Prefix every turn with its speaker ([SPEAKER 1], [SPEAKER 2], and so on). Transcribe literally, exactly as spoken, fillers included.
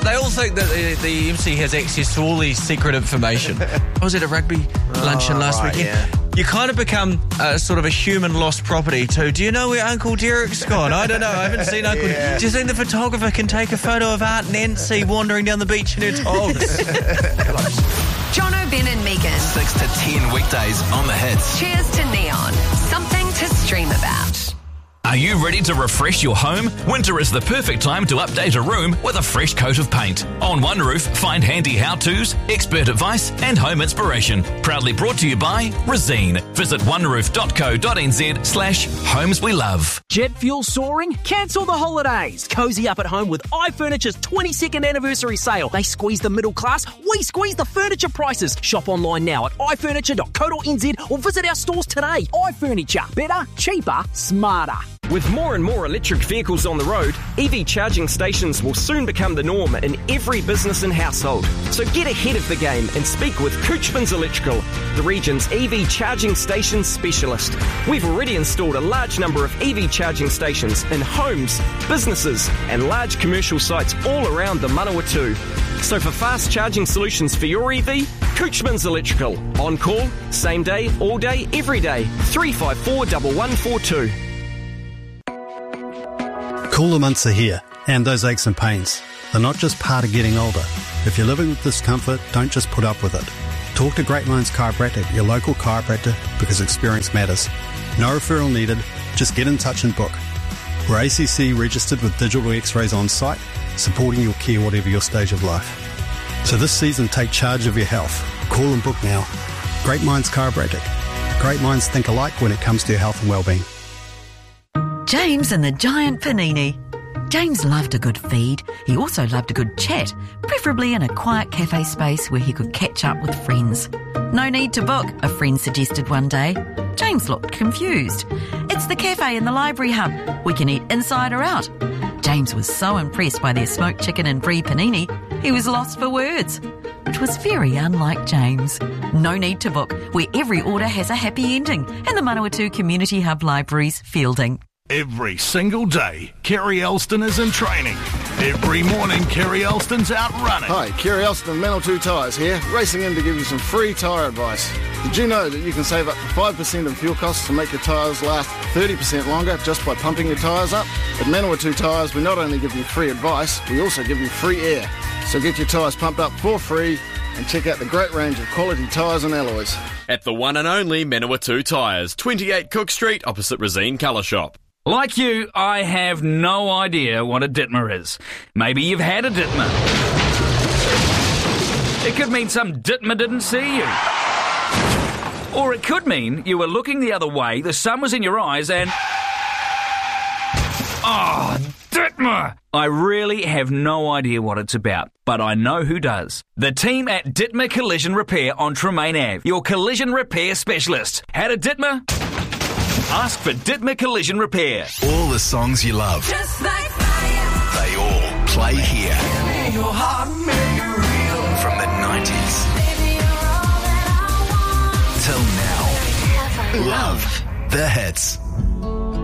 [SPEAKER 1] They all think that the, the M C has access to all these secret information. I was at a rugby luncheon
[SPEAKER 2] oh,
[SPEAKER 1] last
[SPEAKER 2] right,
[SPEAKER 1] weekend.
[SPEAKER 2] Yeah.
[SPEAKER 1] You kind of become uh, sort of a human lost property too. Do you know where Uncle Derek's gone? I don't know. I haven't seen Uncle
[SPEAKER 2] Yeah.
[SPEAKER 1] Do you think the photographer can take a photo of Aunt Nancy wandering down the beach in her togs?
[SPEAKER 3] Jono, Ben and Megan.
[SPEAKER 4] six to ten weekdays on the hits.
[SPEAKER 3] Cheers to Neon. Something to stream about.
[SPEAKER 4] Are you ready to refresh your home? Winter is the perfect time to update a room with a fresh coat of paint. On One Roof, find handy how-tos, expert advice and home inspiration. Proudly brought to you by Resene. Visit oneroof.co.nz slash homes we love.
[SPEAKER 5] Jet fuel soaring? Cancel the holidays. Cozy up at home with iFurniture's twenty-second anniversary sale. They squeeze the middle class, we squeeze the furniture prices. Shop online now at i furniture dot co dot n z or visit our stores today. iFurniture. Better, cheaper, smarter.
[SPEAKER 6] With more and more electric vehicles on the road, E V charging stations will soon become the norm in every business and household. So get ahead of the game and speak with Couchman's Electrical, the region's E V charging station specialist. We've already installed a large number of E V charging stations in homes, businesses and large commercial sites all around the Manawatu. So for fast charging solutions for your E V, Couchman's Electrical. On call, same day, all day, every day. three five four, one one four two.
[SPEAKER 7] Cooler months are here, and those aches and pains. They're not just part of getting older. If you're living with discomfort, don't just put up with it. Talk to Great Minds Chiropractic, your local chiropractor, because experience matters. No referral needed, just get in touch and book. We're A C C registered with digital x-rays on site, supporting your care whatever your stage of life. So this season, take charge of your health. Call and book now. Great Minds Chiropractic. Great minds think alike when it comes to your health and well-being.
[SPEAKER 8] James and the Giant Panini. James loved a good feed. He also loved a good chat, preferably in a quiet cafe space where he could catch up with friends. No need to book, a friend suggested one day. James looked confused. It's the cafe in the library hub. We can eat inside or out. James was so impressed by their smoked chicken and brie panini, he was lost for words, which was very unlike James. No need to book, where every order has a happy ending, and the Manawatu Community Hub Libraries fielding.
[SPEAKER 9] Every single day, Kerry Elston is in training. Every morning, Kerry Elston's out running.
[SPEAKER 10] Hi, Kerry Elston, Manawatu Tyres here, racing in to give you some free tyre advice. Did you know that you can save up to five percent in fuel costs to make your tyres last thirty percent longer just by pumping your tyres up? At Manawatu Tyres, we not only give you free advice, we also give you free air. So get your tyres pumped up for free and check out the great range of quality tyres and alloys.
[SPEAKER 11] At the one and only Manawatu Tyres, twenty-eight Cook Street, opposite Resene Colour Shop.
[SPEAKER 12] Like you, I have no idea what a Ditmer is. Maybe you've had a Ditmer. It could mean some Ditmer didn't see you. Or it could mean you were looking the other way, the sun was in your eyes and... Oh, Ditmer! I really have no idea what it's about, but I know who does. The team at Ditmer Collision Repair on Tremaine Avenue, your collision repair specialist. Had a Ditmer? Ask for Ditmer Collision Repair.
[SPEAKER 4] All the songs you love.
[SPEAKER 3] Just like fire.
[SPEAKER 4] They all play here.
[SPEAKER 3] Baby, your heart made it real.
[SPEAKER 4] From the nineties
[SPEAKER 3] Baby, you're all that I want.
[SPEAKER 4] till now. Love the hits.